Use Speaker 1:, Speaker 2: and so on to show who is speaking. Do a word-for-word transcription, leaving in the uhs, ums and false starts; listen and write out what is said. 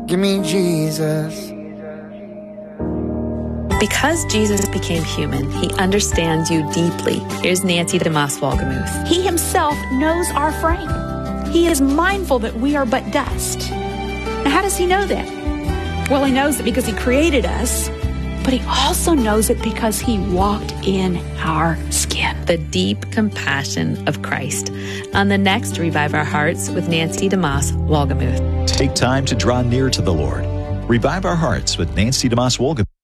Speaker 1: Give me Jesus.
Speaker 2: Because Jesus became human, he understands you deeply. Here's Nancy DeMoss Wolgemuth.
Speaker 3: He himself knows our frame. He is mindful that we are but dust. Now, how does he know that? Well, he knows it because he created us, but he also knows it because he walked in our skin.
Speaker 2: The deep compassion of Christ. On the next Revive Our Hearts with Nancy DeMoss Wolgemuth.
Speaker 4: Take time to draw near to the Lord. Revive Our Hearts with Nancy DeMoss Wolgemuth.